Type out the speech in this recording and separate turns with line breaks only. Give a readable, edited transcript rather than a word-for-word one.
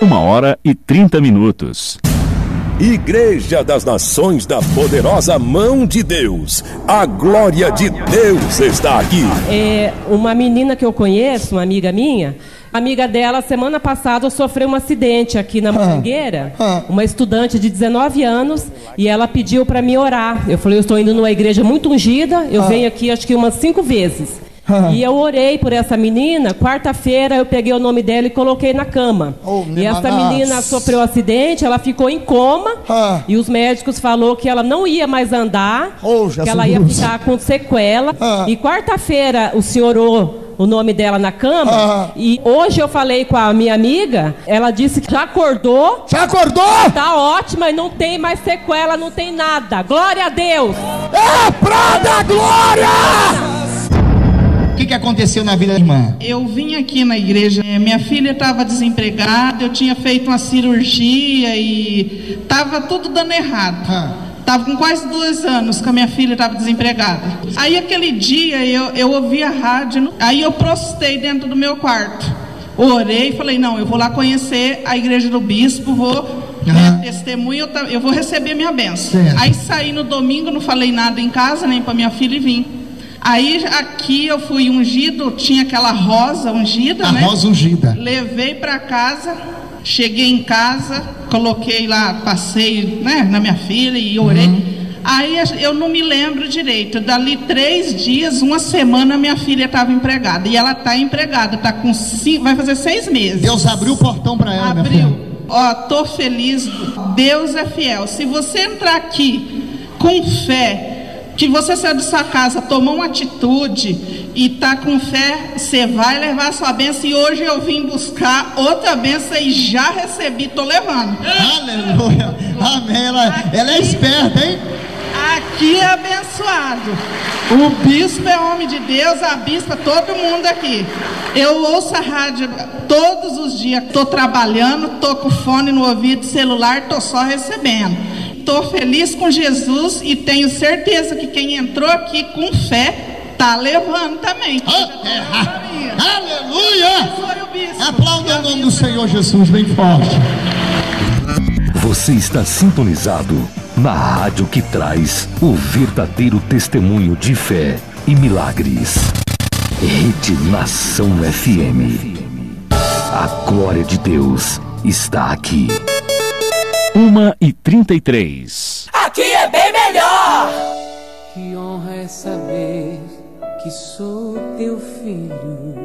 1h30.
Igreja das Nações da Poderosa Mão de Deus. A glória de Deus está aqui.
Uma menina que eu conheço, uma amiga minha, a amiga dela, semana passada, sofreu um acidente aqui na Mangueira. Uma estudante de 19 anos, e ela pediu para me orar. Eu falei, eu estou indo numa igreja muito ungida, eu venho aqui acho que umas 5 vezes. E eu orei por essa menina. Quarta-feira eu peguei o nome dela e coloquei na cama. E essa menina sofreu um acidente, ela ficou em coma. E os médicos falaram que ela não ia mais andar, que ela ia ficar com sequela. E quarta-feira o senhor orou o nome dela na cama. E hoje eu falei com a minha amiga, ela disse que já acordou.
Já acordou?
Tá ótima e não tem mais sequela, não tem nada. Glória a Deus.
É pra dar glória! O que aconteceu na vida da irmã?
Eu vim aqui na igreja, minha filha estava desempregada, eu tinha feito uma cirurgia e estava tudo dando errado. Estava com quase 2 anos que a minha filha estava desempregada. Aí aquele dia eu ouvi a rádio, aí eu prostei dentro do meu quarto. Orei e falei, não, eu vou lá conhecer a igreja do bispo, vou testemunho, eu vou receber minha bênção. Aí saí no domingo, não falei nada em casa, nem para minha filha e vim. Aí aqui eu fui ungido, tinha aquela rosa ungida, né? A rosa ungida. Levei para casa, cheguei em casa, coloquei lá, passei, né, na minha filha e orei. Aí eu não me lembro direito, dali 3 dias, 1 semana, minha filha estava empregada. E ela está empregada, tá com vai fazer 6 meses. Deus abriu o portão para ela, minha filha. Ó, tô feliz, Deus é fiel. Se você entrar aqui com fé, que você saiu de sua casa, tomou uma atitude e tá com fé, você vai levar a sua bênção. E hoje eu vim buscar outra bênção e já recebi, tô levando. Aleluia, amém. Ela é esperta, hein? Aqui é abençoado. O bispo é homem de Deus, a bispa, todo mundo aqui. Eu ouço a rádio todos os dias, tô trabalhando, tô com fone no ouvido, celular, tô só recebendo. Estou feliz com Jesus e tenho certeza que quem entrou aqui com fé está levando também.
Aleluia! Aplauda o nome do Senhor Jesus bem forte.
Você está sintonizado na rádio que traz o verdadeiro testemunho de fé e milagres. Rede Nação FM. A glória de Deus está aqui.
1h33.
Aqui é bem melhor.
Que honra é saber que sou teu filho.